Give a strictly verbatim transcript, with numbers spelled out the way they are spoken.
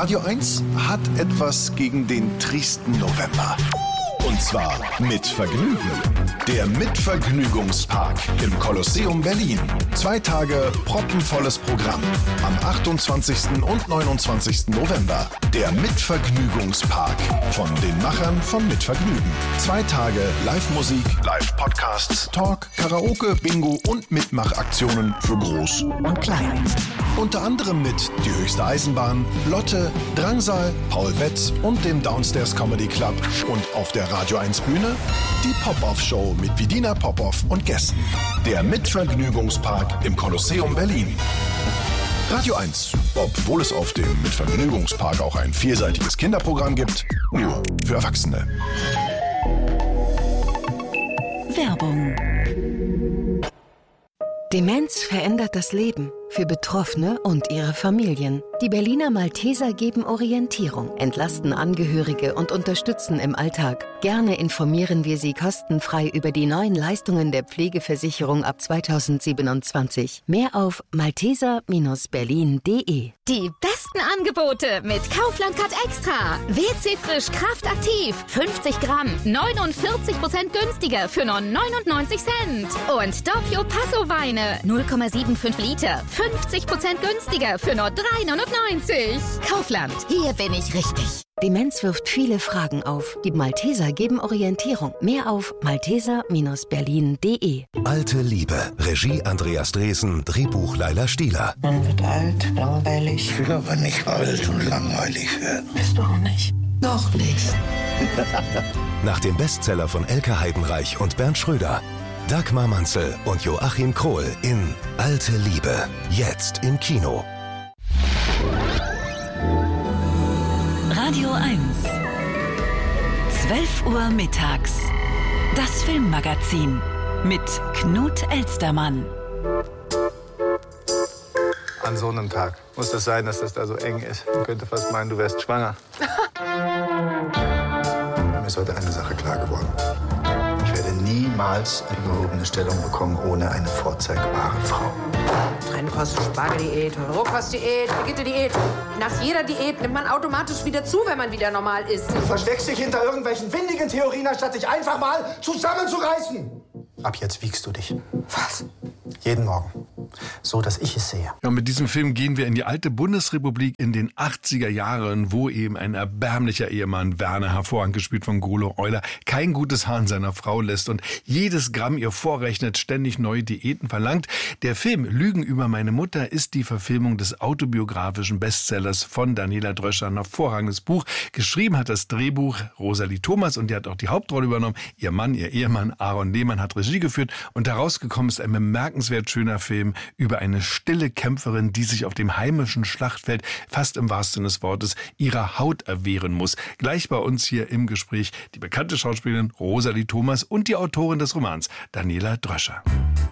Radio eins hat etwas gegen den tristen November. Und zwar mit Vergnügen. Der Mitvergnügungspark im Kolosseum Berlin. Zwei Tage proppenvolles Programm. Am achtundzwanzigsten und neunundzwanzigsten November. Der Mitvergnügungspark von den Machern von Mitvergnügen. Zwei Tage Live-Musik, Live-Podcasts, Talk, Karaoke, Bingo und Mitmachaktionen für Groß und Klein. Unter anderem mit Die höchste Eisenbahn, Lotte, Drangsal, Paul Wetz und dem Downstairs Comedy Club. Und auf der Radio eins Bühne die Pop-Off-Show mit Vidina Popov und Gästen. Der Mitvergnügungspark im Kolosseum Berlin. Radio eins, obwohl es auf dem Mitvergnügungspark auch ein vielseitiges Kinderprogramm gibt, nur für Erwachsene. Werbung. Demenz verändert das Leben für Betroffene und ihre Familien. Die Berliner Malteser geben Orientierung, entlasten Angehörige und unterstützen im Alltag. Gerne informieren wir Sie kostenfrei über die neuen Leistungen der Pflegeversicherung ab zweitausendsiebenundzwanzig. Mehr auf malteser Bindestrich berlin punkt de. Die besten Angebote mit Kaufland Cut Extra. W C Frisch Kraftaktiv. fünfzig Gramm. neunundvierzig Prozent günstiger für nur neunundneunzig Cent. Und Doppio Passo Weine. null Komma fünfundsiebzig Liter. fünfzig Prozent günstiger für nur drei neunundneunzig. Kaufland. Hier bin ich richtig. Demenz wirft viele Fragen auf. Die Malteser geben Orientierung. Mehr auf malteser Bindestrich berlin punkt de. Alte Liebe. Regie Andreas Dresen. Drehbuch Laila Stieler. Man wird alt, langweilig. Ich will aber nicht alt und langweilig werden. Bist du auch nicht? Noch nicht. Nach dem Bestseller von Elke Heidenreich und Bernd Schröder. Dagmar Manzel und Joachim Krohl in Alte Liebe. Jetzt im Kino. Radio eins. zwölf Uhr mittags. Das Filmmagazin mit Knut Elstermann. An so einem Tag muss das sein, dass das da so eng ist. Man könnte fast meinen, du wärst schwanger. Mir ist heute eine Sache klar geworden. Ich werde niemals eine gehobene Stellung bekommen ohne eine vorzeigbare Frau. Trennkost-Spargeldiät, Rohkostdiät, Brigitte-Diät. Nach jeder Diät nimmt man automatisch wieder zu, wenn man wieder normal isst. Du versteckst dich hinter irgendwelchen windigen Theorien, anstatt dich einfach mal zusammenzureißen. Ab jetzt wiegst du dich. Was? Jeden Morgen. So, dass ich es sehe. Ja, und mit diesem Film gehen wir in die alte Bundesrepublik in den achtziger Jahren, wo eben ein erbärmlicher Ehemann, Werner, hervorragend gespielt von Golo Euler, kein gutes Haar an seiner Frau lässt und jedes Gramm ihr vorrechnet, ständig neue Diäten verlangt. Der Film Lügen über meine Mutter ist die Verfilmung des autobiografischen Bestsellers von Daniela Dröscher, ein hervorragendes Buch. Geschrieben hat das Drehbuch Rosalie Thomas und die hat auch die Hauptrolle übernommen. Ihr Mann, ihr Ehemann Aaron Lehmann hat Regie geführt und herausgekommen ist ein bemerkenswert schöner Film über eine stille Kämpferin, die sich auf dem heimischen Schlachtfeld, fast im wahrsten Sinne des Wortes, ihrer Haut erwehren muss. Gleich bei uns hier im Gespräch die bekannte Schauspielerin Rosalie Thomas und die Autorin des Romans, Daniela Dröscher.